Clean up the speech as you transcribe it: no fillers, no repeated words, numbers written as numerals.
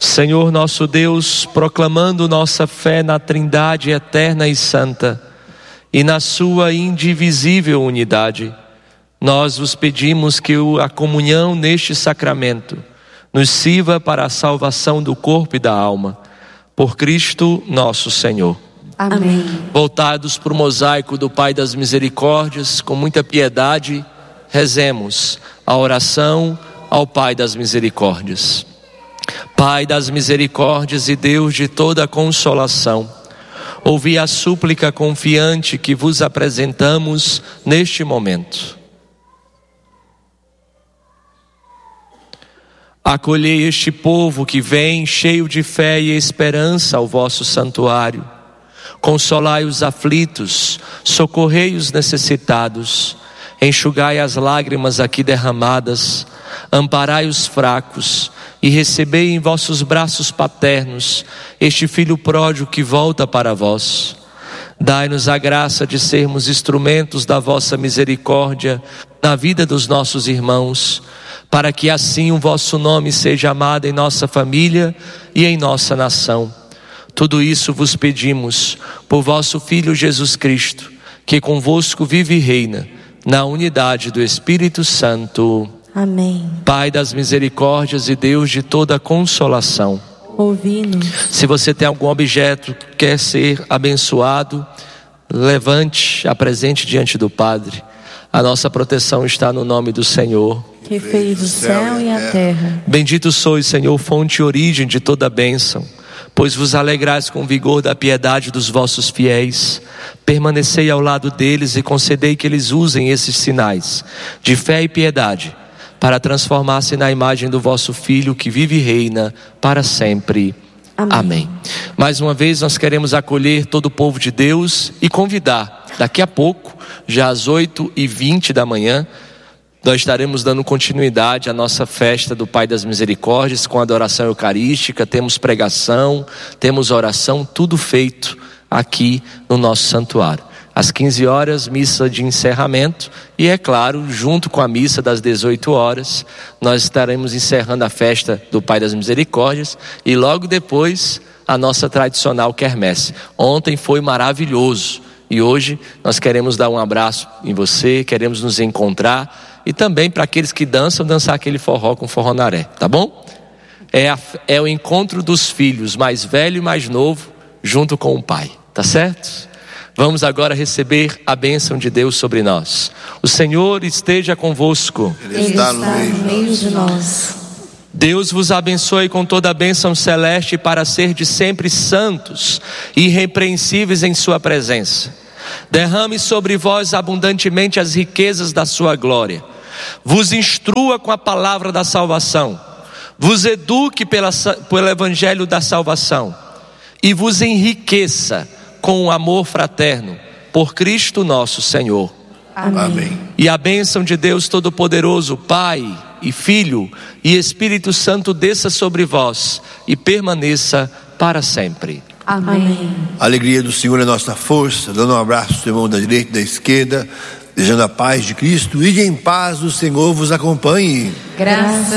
Senhor nosso Deus, proclamando nossa fé na Trindade eterna e santa e na sua indivisível unidade, nós vos pedimos que a comunhão neste sacramento nos sirva para a salvação do corpo e da alma, por Cristo nosso Senhor. Amém. Voltados para o mosaico do Pai das Misericórdias, com muita piedade, rezemos a oração ao Pai das Misericórdias. Pai das Misericórdias e Deus de toda consolação, ouvi a súplica confiante que vos apresentamos neste momento. Acolhei este povo que vem cheio de fé e esperança ao vosso santuário. Consolai os aflitos, socorrei os necessitados, enxugai as lágrimas aqui derramadas, amparai os fracos e recebei em vossos braços paternos este filho pródigo que volta para vós. Dai-nos a graça de sermos instrumentos da vossa misericórdia na vida dos nossos irmãos, para que assim o vosso nome seja amado em nossa família e em nossa nação. Tudo isso vos pedimos por vosso Filho Jesus Cristo, que convosco vive e reina na unidade do Espírito Santo. Amém. Pai das misericórdias e Deus de toda consolação, ouvi-nos. Se você tem algum objeto que quer ser abençoado, levante, apresente diante do Padre. A nossa proteção está no nome do Senhor, que fez o céu e a terra. Bendito sois, Senhor, fonte e origem de toda bênção, pois vos alegrais com o vigor da piedade dos vossos fiéis. Permanecei ao lado deles e concedei que eles usem esses sinais de fé e piedade para transformar-se na imagem do vosso Filho, que vive e reina para sempre. Amém. Mais uma vez nós queremos acolher todo o povo de Deus e convidar, daqui a pouco, já às 8h20 da manhã, nós estaremos dando continuidade à nossa festa do Pai das Misericórdias com adoração eucarística. Temos pregação, temos oração, tudo feito aqui no nosso santuário. Às 15 horas, missa de encerramento e, é claro, junto com a missa das 18 horas, nós estaremos encerrando a festa do Pai das Misericórdias e logo depois a nossa tradicional quermesse. Ontem foi maravilhoso e hoje nós queremos dar um abraço em você, queremos nos encontrar e também para aqueles que dançam, dançar aquele forró com forronaré, tá bom? É o encontro dos filhos, mais velho e mais novo, junto com o Pai, tá certo? Vamos agora receber a bênção de Deus sobre nós. O Senhor esteja convosco. Ele está no meio de nós. Deus vos abençoe com toda a bênção celeste para serdes sempre santos e irrepreensíveis em sua presença. Derrame sobre vós abundantemente as riquezas da sua glória. Vos instrua com a palavra da salvação. Vos eduque pelo evangelho da salvação. E vos enriqueça com o amor fraterno, por Cristo nosso Senhor. Amém. E a bênção de Deus Todo-Poderoso, Pai e Filho e Espírito Santo desça sobre vós e permaneça para sempre. Amém. A alegria do Senhor é nossa força. Dando um abraço ao irmão da direita e da esquerda, desejando a paz de Cristo. E em paz o Senhor vos acompanhe. Graças